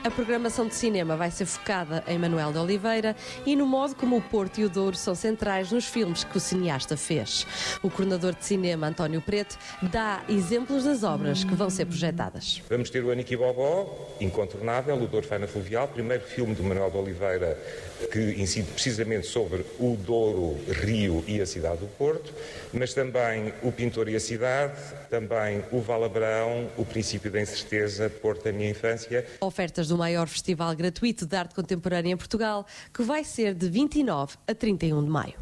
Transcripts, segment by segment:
A programação de cinema vai ser focada em Manuel de Oliveira e no modo como o Porto e o Douro são centrais nos filmes que o cineasta fez. O coordenador de cinema, António Preto, dá exemplos das obras que vão ser projetadas. Vamos ter o Aniki Bobó, incontornável, o Douro Faina Fluvial, primeiro filme de Manuel de Oliveira que incide precisamente sobre o Douro, Rio e a cidade do Porto, mas também o Pintor e a Cidade, também o Valabrão, o Princípio da Incerteza, Porto da Minha Infância. Ofertas do maior festival gratuito de arte contemporânea em Portugal, que vai ser de 29 a 31 de maio.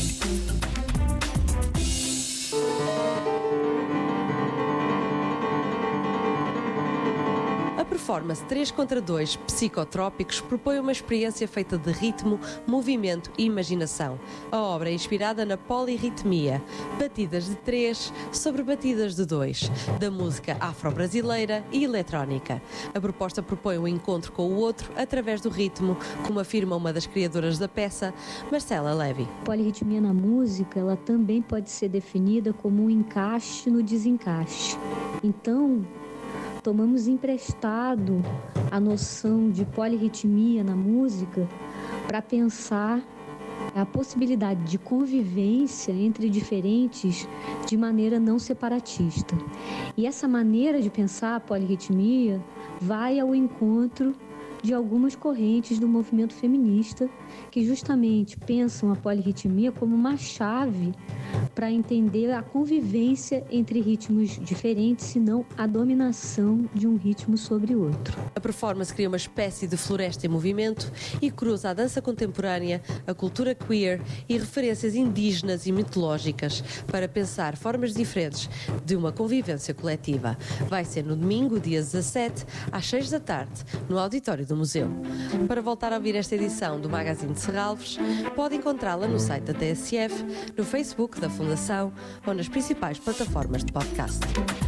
A performance 3 contra 2 Psicotrópicos propõe uma experiência feita de ritmo, movimento e imaginação. A obra é inspirada na polirritmia, batidas de 3 sobre batidas de 2, da música afro-brasileira e eletrónica. A proposta propõe um encontro com o outro através do ritmo, como afirma uma das criadoras da peça, Marcela Levy. Polirritmia na música, ela também pode ser definida como um encaixe no desencaixe. Então, tomamos emprestado a noção de polirritmia na música para pensar a possibilidade de convivência entre diferentes de maneira não separatista. E essa maneira de pensar a polirritmia vai ao encontro de algumas correntes do movimento feminista que justamente pensam a polirritmia como uma chave para entender a convivência entre ritmos diferentes, e não a dominação de um ritmo sobre o outro. A performance cria uma espécie de floresta em movimento e cruza a dança contemporânea, a cultura queer e referências indígenas e mitológicas para pensar formas diferentes de uma convivência coletiva. Vai ser no domingo, dia 17, às 6 da tarde, no auditório do Museu. Para voltar a ouvir esta edição do Magazine de Serralves, pode encontrá-la no site da TSF, no Facebook da Fundação ou nas principais plataformas de podcast.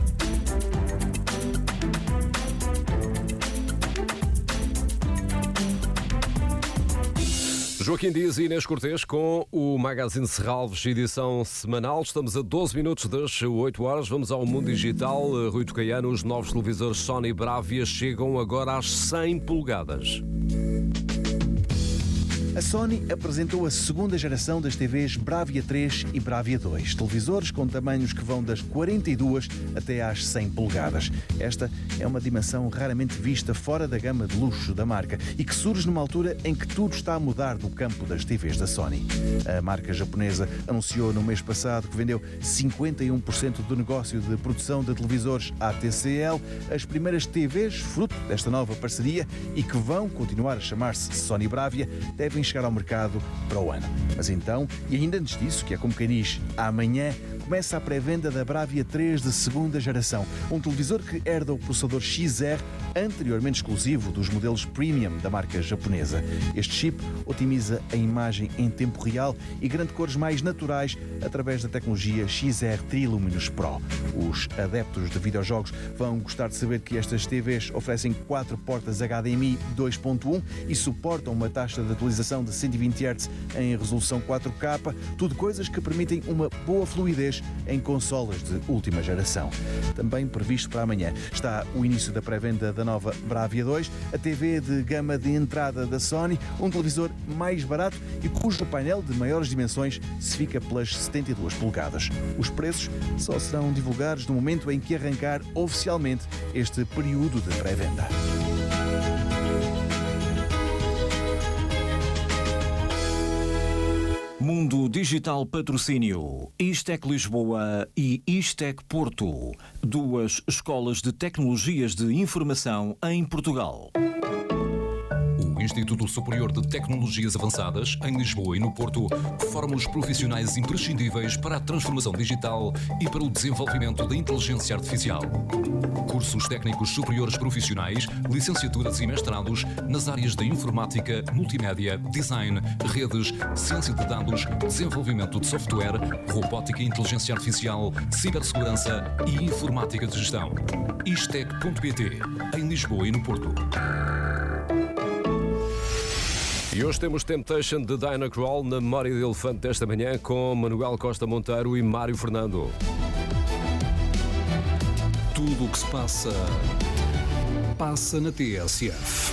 Joaquim Dias e Inês Cortês com o Magazine Serralves, edição semanal. Estamos a 12 minutos das 8 horas. Vamos ao mundo digital. Rui Tocaiano, os novos televisores Sony Bravia chegam agora às 100 polegadas. A Sony apresentou a segunda geração das TVs Bravia 3 e Bravia 2, televisores com tamanhos que vão das 42 até às 100 polegadas. Esta é uma dimensão raramente vista fora da gama de luxo da marca e que surge numa altura em que tudo está a mudar no campo das TVs da Sony. A marca japonesa anunciou no mês passado que vendeu 51% do negócio de produção de televisores à TCL, as primeiras TVs fruto desta nova parceria e que vão continuar a chamar-se Sony Bravia, devem chegar ao mercado para o ano. Mas então, e ainda antes disso, que é como quem diz, amanhã, começa a pré-venda da Bravia 3 de segunda geração, um televisor que herda o processador XR, anteriormente exclusivo dos modelos premium da marca japonesa. Este chip otimiza a imagem em tempo real e garante cores mais naturais através da tecnologia XR Triluminous Pro. Os adeptos de videojogos vão gostar de saber que estas TVs oferecem 4 portas HDMI 2.1 e suportam uma taxa de atualização de 120 Hz em resolução 4K, tudo coisas que permitem uma boa fluidez em consolas de última geração. Também previsto para amanhã está o início da pré-venda da nova Bravia 2, a TV de gama de entrada da Sony, um televisor mais barato e cujo painel de maiores dimensões se fica pelas 72 polegadas. Os preços só serão divulgados no momento em que arrancar oficialmente este período de pré-venda. Mundo Digital Patrocínio, Istec Lisboa e Istec Porto, duas escolas de tecnologias de informação em Portugal. O Instituto Superior de Tecnologias Avançadas, em Lisboa e no Porto, forma os profissionais imprescindíveis para a transformação digital e para o desenvolvimento da inteligência artificial. Cursos técnicos superiores profissionais, licenciaturas e mestrados nas áreas da informática, multimédia, design, redes, ciência de dados, desenvolvimento de software, robótica e inteligência artificial, cibersegurança e informática de gestão. Istec.pt, em Lisboa e no Porto. E hoje temos Temptation de Diana Krall na Memória de Elefante desta manhã com Manuel Costa Monteiro e Mário Fernando. Tudo o que se passa passa na TSF.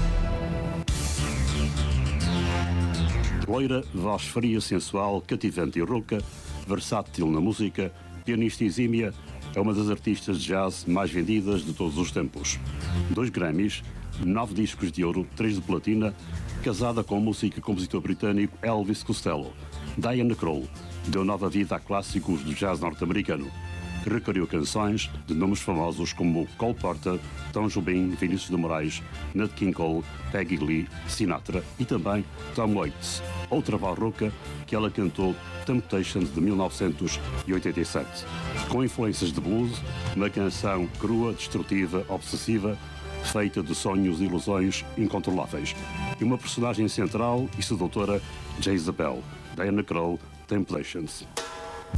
Loira, voz fria, sensual, cativante e rouca, versátil na música, pianista exímia, é uma das artistas de jazz mais vendidas de todos os tempos. 2 Grammys, 9 discos de ouro, 3 de platina, casada com o músico e compositor britânico Elvis Costello. Diana Krall deu nova vida a clássicos do jazz norte-americano. Recriou canções de nomes famosos como Cole Porter, Tom Jobim, Vinícius de Moraes, Nat King Cole, Peggy Lee, Sinatra e também Tom Waits. Outra voz rouca que ela cantou Temptations de 1987. Com influências de blues, uma canção crua, destrutiva, obsessiva, feita de sonhos e ilusões incontroláveis. E uma personagem central e sedutora, Jezebel. Diana Krall, Temptations.